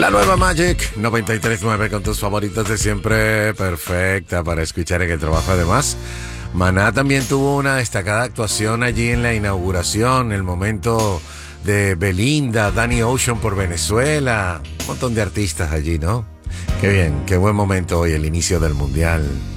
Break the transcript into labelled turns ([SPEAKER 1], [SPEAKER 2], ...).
[SPEAKER 1] La nueva Magic 93.9 con tus favoritos de siempre, perfecta para escuchar en el trabajo. Además, Maná también tuvo una destacada actuación allí en la inauguración, el momento de Belinda, Danny Ocean por Venezuela, un montón de artistas allí, ¿no? Qué bien, qué buen momento hoy, el inicio del Mundial.